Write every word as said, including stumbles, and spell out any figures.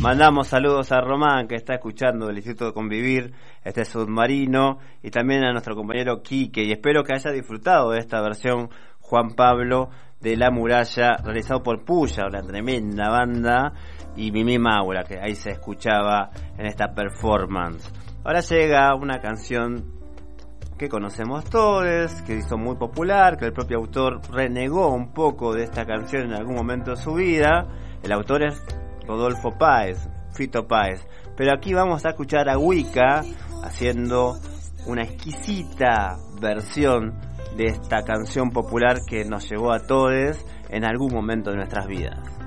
Mandamos saludos a Román, que está escuchando del Instituto de Convivir, este submarino, y también a nuestro compañero Quique, y espero que haya disfrutado de esta versión Juan Pablo de La Muralla, realizado por Puya, una tremenda banda, y Mimi Maura, que ahí se escuchaba en esta performance. Ahora llega una canción que conocemos todos, que hizo muy popular, que el propio autor renegó un poco de esta canción en algún momento de su vida. El autor es Rodolfo Páez, Fito Páez. Pero aquí vamos a escuchar a Wicca haciendo una exquisita versión de esta canción popular que nos llegó a todos en algún momento de nuestras vidas.